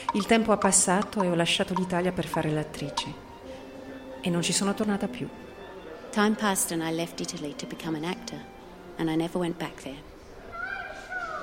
Il tempo ha passato e ho lasciato l'Italia per fare l'attrice. E non ci sono tornata più. Time passed and I left Italy to become an actor, and I never went back there.